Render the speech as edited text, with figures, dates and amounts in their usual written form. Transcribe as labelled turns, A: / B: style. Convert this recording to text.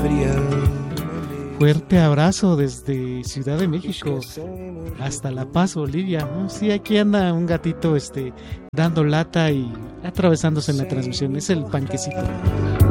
A: Fuerte abrazo desde Ciudad de México hasta La Paz, Bolivia, ¿no? Sí, aquí anda un gatito dando lata y atravesándose en la transmisión. Es el Panquecito.